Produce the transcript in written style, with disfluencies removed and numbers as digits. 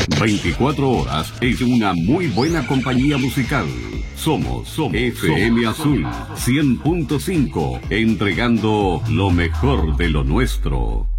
24 horas es una muy buena compañía musical. Somos FM Azul 100.5, entregando lo mejor de lo nuestro.